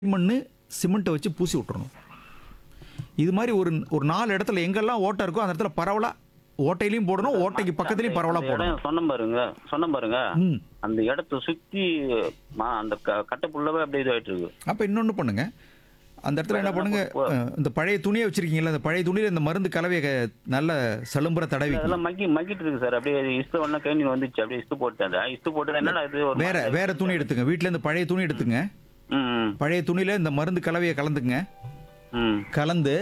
மண்ணு சிமெண்ட்டை வச்சு பூசி விட்டுறணும். இது மாதிரி ஒரு ஒரு 4 இடத்துல எங்கெல்லாம் ஓட்டை இருக்கோ அந்த இடத்துல பரவலாக ஓட்டையிலையும் போடணும், ஓட்டைக்கு பக்கத்துலையும் பரவலாக அந்த போடணும். இடம் சொன்ன பாருங்க ம். அந்த இடத்த சுத்தி அந்த கட்டை புள்ளவே அப்படியே இதாயிட்டு இருக்கு. அப்போ இன்னொன்று பண்ணுங்க, அந்த இடத்துல என்ன பண்ணுங்க, இந்த பழைய துணியை வச்சிருக்கீங்களா, அந்த பழைய துணியில் இந்த மருந்து கலவையை நல்ல சலும்புற தடவி அதெல்லாம் மக்கிட்டு இருக்கு சார். அப்படியே இஸ்து ஒண்ணா கேணி வந்துச்சு, அப்படியே இஸ்து போட்டேன். இஸ்து போட்டது என்னடா இது ஒரு வேற துணி எடுத்துங்க, வீட்டில் இருந்து பழைய துணி எடுத்துங்க, ம் பழைய துணியில் இந்த மருந்து கலவையை கலந்துங்க, ம் கலந்து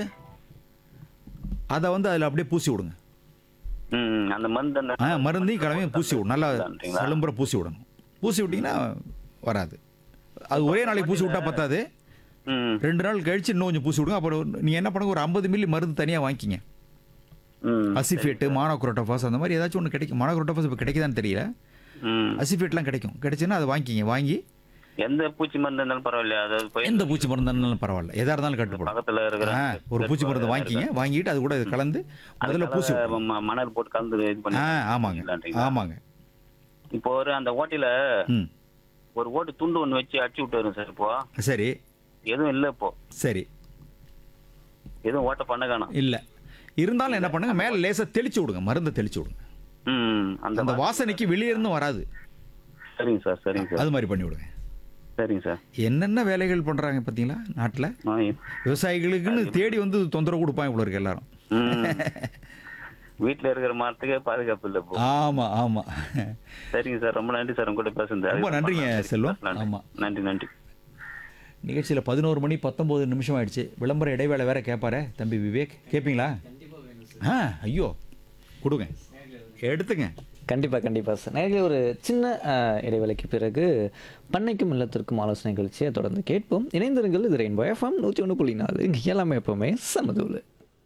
அதை அதில் அப்படியே பூசி விடுங்க. ம் அந்த மருந்து அந்த மருந்தையும் கலவையும் பூசி விடணும், நல்லா சலும்புற பூசி விடணும். பூசி விட்டிங்கன்னா வராது. அது ஒரே நாளைக்கு பூசி விட்டா பத்தாது, ம் 2 நாள் கழிச்சு இன்னும் கொஞ்சம் பூசி விடுங்க. அப்புறம் நீங்கள் என்ன பண்ணுங்க, ஒரு 50 மில்லி மருந்து தனியாக வாங்கிக்கிங்க. ம் அசிஃபேட்டு, மானோக்ரோட்டோஃபாஸ் அந்த மாதிரி ஏதாச்சும் ஒன்று கிடைக்கும். மானோக்ரோட்டோஃபாஸ் இப்போ கிடைக்குதான்னு தெரியல, ம் அசிஃபேட்லாம் கிடைக்கும். கிடைச்சுன்னா அதை வாங்கிக்கிங்க. வாங்கி எந்த பூச்சி மருந்து இருந்தாலும் பரவாயில்லையா? அதாவது போய் எந்த பூச்சி மருந்து இருந்தாலும் பரவாயில்ல, எதாக இருந்தாலும் கட்டுப்படும். பக்கத்துல இருக்கிற ஒரு பூச்சி மருந்து வாங்கிக்கிங்க. வாங்கிட்டு அது கூட கலந்து முதல்ல பூசி விடணும். மணல் போட்டு கலந்து இது பண்ணி ஆமாங்க ஆமாங்க. இப்போ ஒரு அந்த ஓட்டையில ம் ஒரு ஓட்டு துண்டு ஒண்ணு வச்சு அடிச்சு விட்டு வரும் சார். இப்போ சரி எதுவும் இல்ல, இப்போ சரி எதுவும் ஓட்ட பண்ண காணோம். இல்லை, இருந்தாலும் என்ன பண்ணுங்க, மேலே லேசாக தெளிச்சு விடுங்க, மருந்தை தெளிச்சு விடுங்க. ம் அந்த அந்த வாசனைக்கு வெளியே இருந்தும் வராது. சரிங்க சார், சரிங்க சார், அது மாதிரி பண்ணி விடுங்க. சரிங்க சார். என்னென்ன வேலைகள் பண்றாங்க பார்த்தீங்களா நாட்டில். விவசாயிகளுக்குன்னு தேடி வந்து தொந்தரவு கொடுப்பாங்க இவ்வளோ இருக்கு எல்லாரும். வீட்டுல இருக்கிற மரத்துக்கே பாதுகாப்பு இல்லை இப்போ. ஆமா ஆமா. சரிங்க சார், ரொம்ப நன்றி சார், உங்க கூட பேசுறது. ரொம்ப நன்றிங்க செல்வம். ஆமா, நன்றி நன்றி. நிகழ்ச்சியில் 11 மணி 19 நிமிஷம் ஆயிடுச்சு. விளம்பர இடைவேளை வேற கேட்பாரு தம்பி விவேக், கேட்பீங்களா? ஐயோ கொடுங்க, எடுத்துங்க. கண்டிப்பாக சார். நேரில் ஒரு சின்ன இடைவேளைக்கு பிறகு பண்ணைக்கும் இல்லத்திற்கும் ஆலோசனை நிகழ்ச்சியை தொடர்ந்து கேட்போம். இணைந்திருங்கள். இது ரெயின்போ எஃப்எம் 101.4. இங்கே எல்லாமே எப்பவுமே சமதூள்.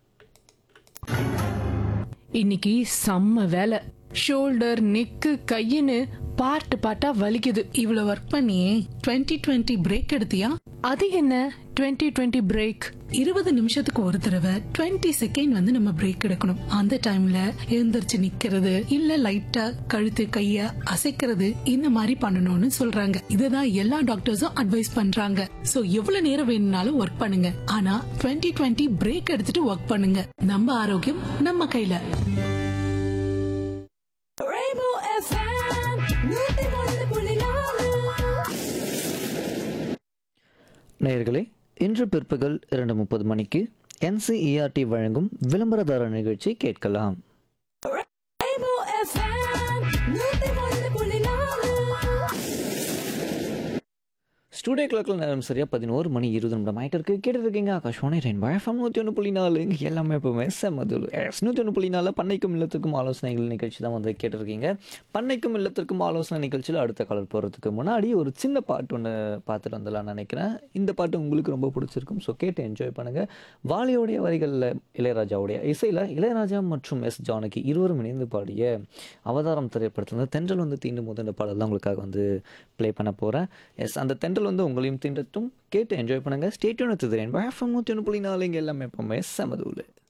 இன்னைக்கு செம்ம வேலை. ஷோல்டர், நெக்கு, கையின்னு பார்ட்டா வலிக்குது. இவ்வளவு ஒர்க் பண்ணி 2020 பிரேக் எடுத்தியா? அது என்ன 2020 பிரேக்? 20 நிமிஷத்துக்கு ஒரு தடவை 20 செகண்ட் வந்து நம்ம பிரேக் எடுக்கணும். அந்த டைம்ல எழுந்திருச்சு நிக்கிறது, இல்ல லைட்டா கழுத்து கைய அசைக்கிறது, இந்த மாதிரி பண்ணணும்னு சொல்றாங்க. இதுதான் எல்லா டாக்டர்ஸும் அட்வைஸ் பண்றாங்க. சோ எவ்வளவு நேரம் வேணும்னாலும் ஒர்க் பண்ணுங்க, ஆனா 2020 பிரேக் எடுத்துட்டு ஒர்க் பண்ணுங்க. நம்ம ஆரோக்கியம் நம்ம கையில. நேயர்களே, இன்று பிற்பகல் 2:30 மணிக்கு NCERT வழங்கும் விளம்பரதார நிகழ்ச்சி கேட்கலாம். ஸ்டூடியோ கிளாக்கில் நேரம் சரியாக 11 மணி 20 நிமிடம் ஆகிட்டு இருக்கு. கேட்டுருக்கீங்க ஆகாஷ்வாணி ரெயின்போ எஃப்எம் 101.4. இங்கே எல்லாமே எப்பவுமே செம்மதூள். 101.4 பண்ணைக்கும் இல்லத்திற்கும் ஆலோசனைகள் நிகழ்ச்சி தான் வந்து கேட்டிருக்கீங்க. பண்ணைக்கும் இல்லத்திற்கும் ஆலோசனை நிகழ்ச்சியில் அடுத்த காலர் போகிறதுக்கு முன்னாடி ஒரு சின்ன பாட்டு ஒன்று பார்த்துட்டு வந்துடலாம்னு நினைக்கிறேன். இந்த பாட்டு உங்களுக்கு ரொம்ப பிடிச்சிருக்கும், ஸோ கேட்டு என்ஜாய் பண்ணுங்கள். வாலியோடைய வரிகளில் இளையராஜாவுடைய இசையில் இளையராஜா மற்றும் எஸ் ஜானகி இருவரும் இணைந்து பாடிய அவதாரம் திரைப்படத்தில் தென்றல் வந்து தீண்டும் போது இந்த பாடல் தான் உங்களுக்காக வந்து ப்ளே பண்ண போகிறேன். எஸ், அந்த தென்றல் வந்து உங்களையும் தீண்டட்டும். கேட்டு என்ஜாய் பண்ணுங்கள். Stay tune with rainbow FM 101.4. இங்கே எல்லாமே எப்பவுமே செமதூள்.